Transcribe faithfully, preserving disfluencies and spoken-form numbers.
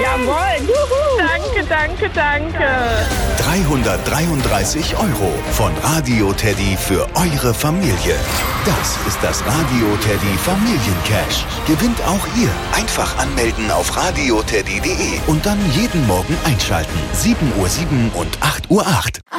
Jawohl, juhu. Danke, danke, danke. dreihundertdreiunddreißig Euro von Radio Teddy für eure Familie. Das ist das Radio Teddy Familiencash. Gewinnt auch ihr. Einfach anmelden auf radioteddy punkt de und dann jeden Morgen einschalten. sieben Uhr sieben und acht Uhr acht.